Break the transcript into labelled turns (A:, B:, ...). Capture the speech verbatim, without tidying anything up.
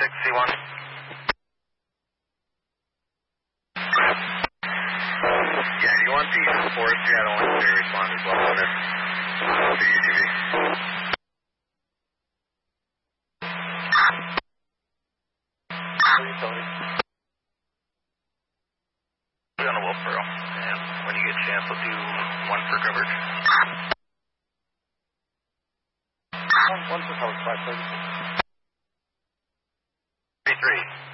A: six C one. Yeah, you want the forestry? I don't want to respond as well on this. To U T V. We're on a Wolfboro, and when you get a chance, we'll do one for coverage.
B: One, one for coverage, five thirty.
A: three three.